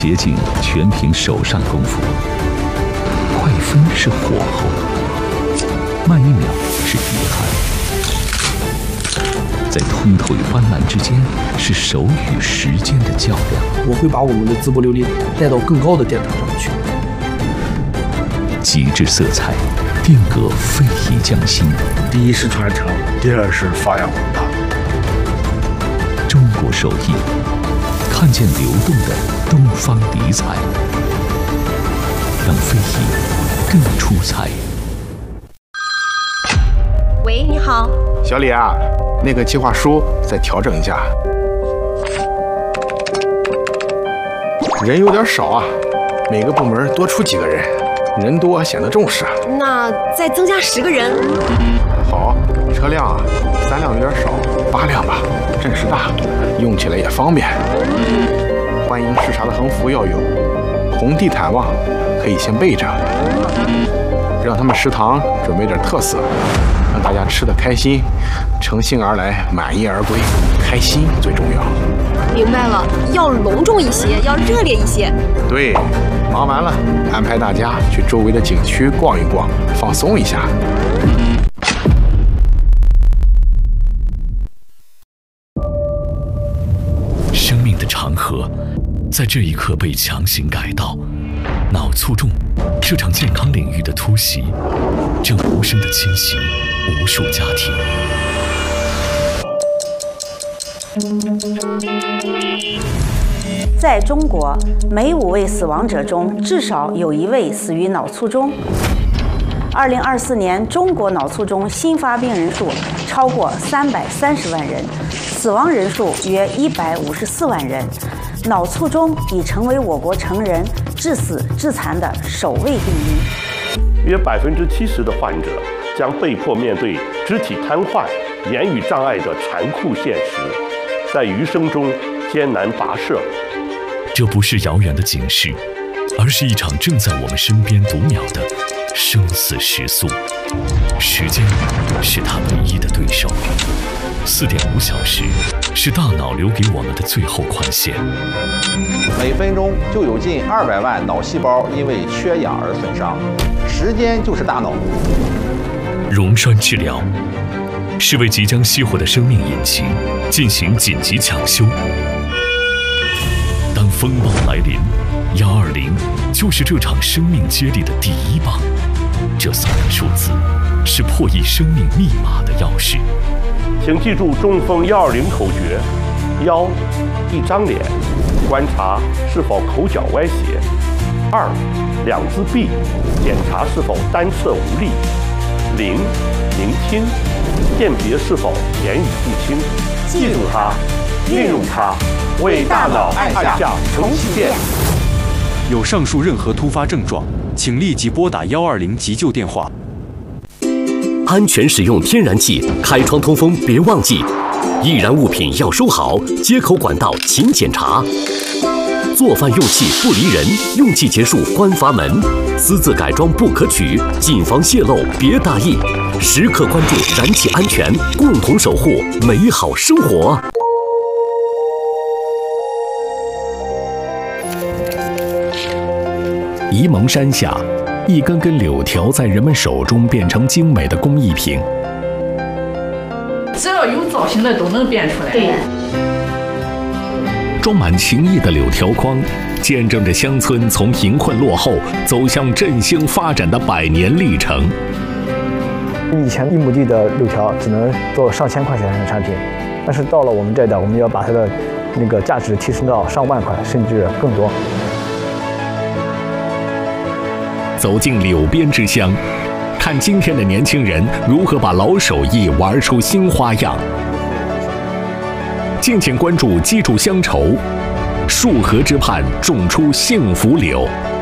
捷径全凭手上功夫，快分是火候，慢一秒是遗憾，在通透与斑斓之间是手与时间的较量。 我会把我们的淄博琉璃带到更高的殿堂上去。 极致色彩，定格非遗匠心。 第一是传承，第二是发扬光大。 中国手艺，看见流动的东方理彩，让非遗更出彩。 喂，你好， 小李啊，那个计划书再调整一下，人有点少啊，每个部门多出几个人，人多显得重视。 那再增加10个人。 好，车辆啊，3辆有点少，8辆吧，阵势大，用起来也方便。欢迎视察的横幅要有，红地毯袜可以先备着，让他们食堂准备点特色，让大家吃得开心，乘兴而来，满意而归，开心最重要。 明白了，要隆重一些，要热烈一些。 对，忙完了，安排大家去周围的景区逛一逛，放松一下。 生命的长河，在这一刻被强行改道。脑卒中这场健康领域的突袭，正无声地侵袭无数家庭。 在中国，每5位死亡者中至少有1位死于脑卒中。2024年，中国脑卒中新发病人数超过330万人，死亡人数约154万人。脑卒中已成为我国成人致死致残的首位病因。 约70%的患者将被迫面对肢体瘫痪、言语障碍的残酷现实，在余生中艰难跋涉。 这不是遥远的警示，而是一场正在我们身边读秒的生死时速。时间是他唯一的对手，4.5小时是大脑留给我们的最后宽限。 每分钟就有近200万脑细胞因为缺氧而损伤，时间就是大脑。 溶栓治疗是为即将熄火的生命引擎进行紧急抢修。当风暴来临，120就是这场生命接力的第一棒。这3个数字是破译生命密码的钥匙。 请记住中风120口诀：1. 一张脸，观察是否口角歪斜；2. 2只臂，检查是否单侧无力；0. 聆听，辨别是否言语不清。记住它，运用它，为大脑按下重启键。 有上述任何突发症状，请立即拨打120急救电话。 安全使用天然气，开窗通风别忘记。易燃物品要收好，接口管道勤检查。做饭用气不离人，用气结束关阀门。私自改装不可取，谨防泄漏别大意。时刻关注燃气安全，共同守护美好生活。 沂蒙山下，一根根柳条在人们手中变成精美的工艺品。 只要有造型的都能变出来。对。 装满情意的柳条框，见证着乡村从贫困落后走向振兴发展的100年历程。 以前1亩地的柳条只能做上千块钱的产品，但是到了我们这代，我们要把它的那个价值提升到上万块，甚至更多。 走进柳边之乡，看今天的年轻人如何把老手艺玩出新花样。敬请关注，记住乡愁，树河之畔种出幸福柳。